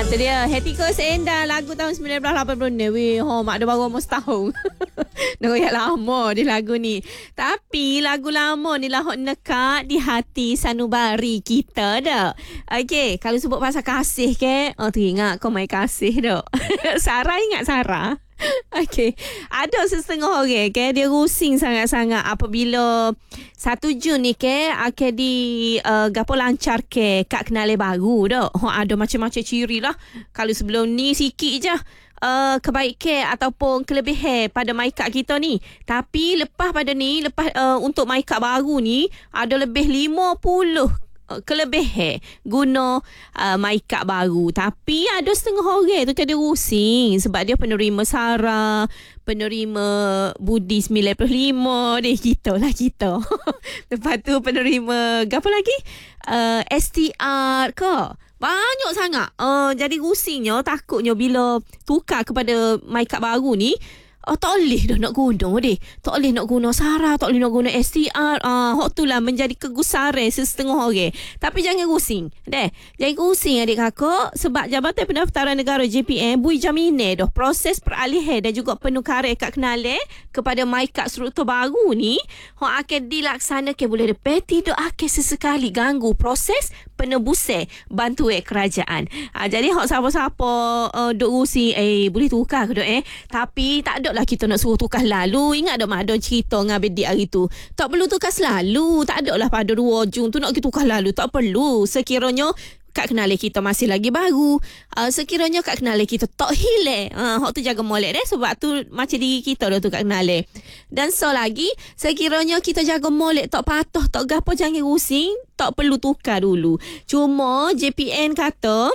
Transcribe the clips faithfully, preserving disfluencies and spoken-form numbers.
Itu dia Hetty Koes Endar, lagu tahun sembilan belas lapan puluh enam. Weh, oh, mak dia baru umur setahun. Dah royak lama di lagu ni. Tapi lagu lama ni lah hok nekat di hati sanubari kita dah. Okey, kalau sebut pasal kasih ke, oh teringat kau main kasih dah. Sarah ingat Sarah? Okey, ada setengah orang ke dia rusing sangat-sangat apabila satu Jun ni ke akan di uh, gapo lancar ke kad kenali baru dah. Oh, ada macam-macam ciri lah. Kalau sebelum ni sikit je uh, kebaikan ataupun kelebihan pada MyCard kita ni. Tapi lepas pada ni, lepas uh, untuk MyCard baru ni ada lebih lima puluh kelebihan guna uh, MyCard baru. Tapi ada setengah orang tu kan dia rusing sebab dia penerima SARA, penerima Budi sembilan puluh lima deh, kita lah kita. Lepas tu penerima apa lagi? Uh, S T R ke? Banyak sangat. Uh, jadi rusingnya, takutnya bila tukar kepada MyCard baru ni, oh, tak boleh dah nak guna deh. Tak boleh nak guna SARA, tak boleh nak guna S T R. Ah, hok tu lah menjadi kegusaran setengah orang. Tapi jangan rusing. Deh, jangan rusing adik kakak sebab Jabatan Pendaftaran Negara J P N bui jaminan dah proses peralihan dan juga penukaran kad kenali kepada MyCard struktur baru ni hok akan dilaksanakan bulan depan, tidak akan sesekali ganggu proses penebusan bantuan kerajaan. Ah, jadi hok siapa-siapa uh, duk rusing eh boleh tukar ke dok eh. Tapi tak ada lah kita nak suruh tukar lalu. Ingat tak mak ada cerita dengan Abedik hari tu, tak perlu tukar selalu. Tak ada lah pada dua Jun tu nak kita tukar lalu. Tak perlu. Sekiranya kad kenali kita masih lagi baru, uh, sekiranya kad kenali kita tak hilang, uh, hak tu jaga molek deh. Sebab tu macam diri kita dah tu kad kenali. Dan so lagi, sekiranya kita jaga molek tak patah, tak gapo, jangan rusing. Tak perlu tukar dulu. Cuma J P N kata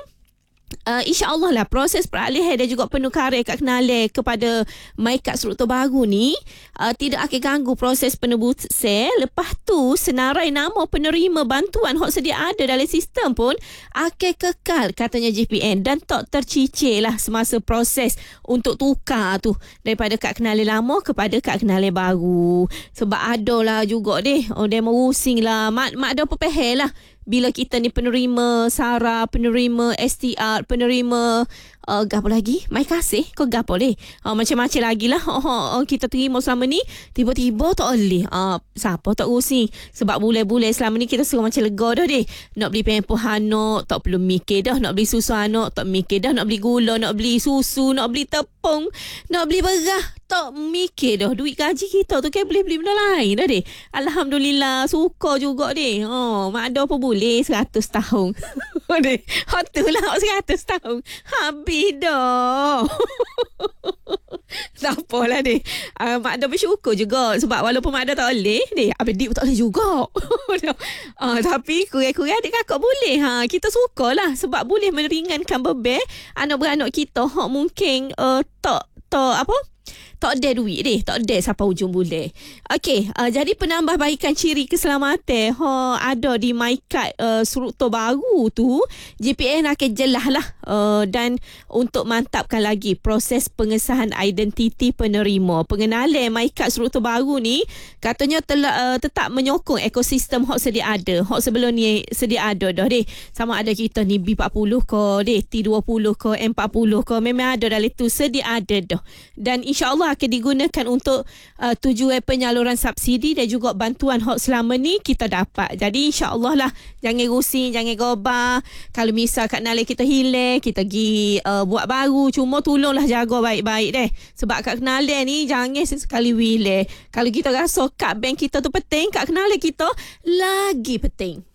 Uh, InsyaAllah lah proses peralihan dan juga penukaran kad kenali kepada MyCard struktur baru ni uh, tidak akan ganggu proses penebusan. Lepas tu senarai nama penerima bantuan hok sedia ada dalam sistem pun akan kekal, katanya J P N, dan tak tercicir lah semasa proses untuk tukar tu daripada kad kenali lama kepada kad kenali baru. Sebab ada lah juga deh, oh, dia merusing lah. Mak, mak ada apa-apa lah bila kita ni penerima SARA, penerima S T R, penerima uh, gapo lagi? My Kasih. Kau gapo deh? Uh, macam-macam lagi lah. Oh, oh, oh, kita terima selama ni, tiba-tiba tak boleh. Uh, siapa tak rusing? Sebab bulan-bulan selama ni kita suruh macam lega dah deh. Nak beli pempoh anak, tak perlu mikir dah. Nak beli susu anak, tak mikir dah. Nak beli gula, nak beli susu, nak beli tepung, nak beli beras, tak mikir dah. Duit gaji kita tu kan boleh beli benda lain dah deh. Alhamdulillah, suka juga deh. Oh, mak ada apa boleh seratus tahun. Deh, hot tu lah seratus tahun. Habis dah. Tak apalah deh. Uh, mak ada bersyukur juga sebab walaupun mak ada tak boleh deh, Abedik pun tak boleh juga. uh, tapi kurang-kurang adik kakak boleh. Ha, kita sukalah sebab boleh meringankan beban anak-beranak kita hok mungkin uh, tak tak apa? Tak ada duit deh, tak ada sampai ujung bulan. Okey, uh, jadi penambahbaikan ciri keselamatan ha ada di MyCard uh, struktur baru tu, J P N akan jelas lah uh, dan untuk mantapkan lagi proses pengesahan identiti penerima. Pengenalan MyCard struktur baru ni katanya telah uh, tetap menyokong ekosistem hok sedia ada. Hok sebelum ni sedia ada dah deh. Sama ada kita ni B empat puluh ke deh, T dua puluh ke, M empat puluh ke, memang ada dalam tu sedia ada dah. Dan insya-Allah akan digunakan untuk uh, tujuan penyaluran subsidi dan juga bantuan hok selama ni kita dapat. Jadi insya-Allah lah, jangan rusing, jangan gobar. Kalau misal kad kenali kita hilang, kita pergi uh, buat baru. Cuma tolonglah jaga baik-baik deh. Sebab kad kenali ni jangan sesekali hilang. Kalau kita rasa kad bank kita tu penting, kad kenali kita lagi penting.